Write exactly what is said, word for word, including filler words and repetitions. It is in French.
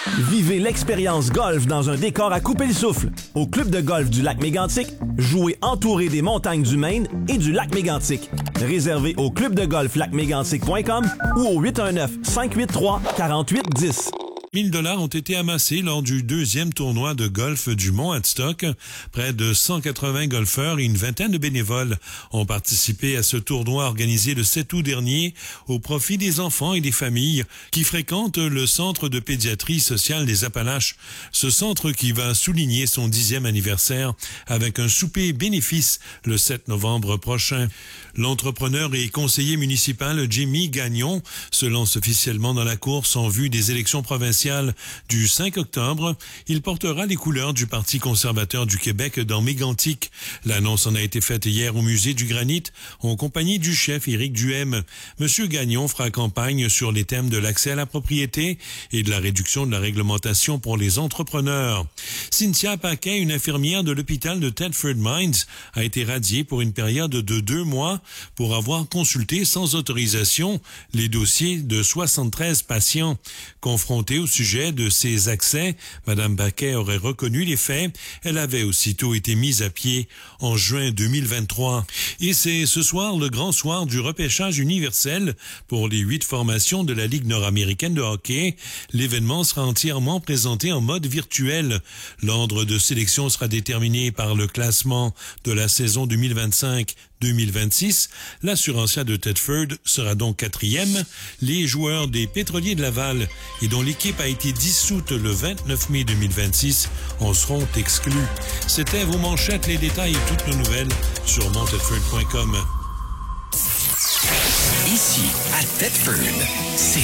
Vivez l'expérience golf dans un décor à couper le souffle. Au club de golf du lac Mégantic, jouez entouré des montagnes du Maine et du lac Mégantic. Réservé au club de golf lac mégantic point com ou au huit un neuf, cinq huit trois, quatre huit un zéro. mille dollars ont été amassés lors du deuxième tournoi de golf du Mont Hadstock. Près de cent quatre-vingts golfeurs et une vingtaine de bénévoles ont participé à ce tournoi organisé le sept août dernier au profit des enfants et des familles qui fréquentent le Centre de pédiatrie sociale des Appalaches. Ce centre qui va souligner son dixième anniversaire avec un souper bénéfice le sept novembre prochain. L'entrepreneur et conseiller municipal Jimmy Gagnon se lance officiellement dans la course en vue des élections provinciales du cinq octobre. Il portera les couleurs du Parti conservateur du Québec dans Mégantic. L'annonce en a été faite hier au Musée du Granit en compagnie du chef Éric Duhem. Monsieur Gagnon fera campagne sur les thèmes de l'accès à la propriété et de la réduction de la réglementation pour les entrepreneurs. Cynthia Paquin, une infirmière de l'hôpital de Thetford Mines, a été radiée pour une période de deux mois pour avoir consulté sans autorisation les dossiers de soixante-treize patients. Confrontés au sujet de ces accès, Mme Paquet aurait reconnu les faits. Elle avait aussitôt été mise à pied en juin deux mille vingt-trois. Et c'est ce soir le grand soir du repêchage universel pour les huit formations de la Ligue nord-américaine de hockey. L'événement sera entièrement présenté en mode virtuel. L'ordre de sélection sera déterminé par le classement de la saison deux mille vingt-cinq deux mille vingt-six. L'Assurancia de Thetford sera donc quatrième. Les joueurs des Pétroliers de Laval et dont l'équipe a été dissoute le vingt-neuf mai deux mille vingt-six en seront exclus. C'était vos manchettes, les détails et toutes nos nouvelles sur mont thetford point com. Ici, à Thetford, c'est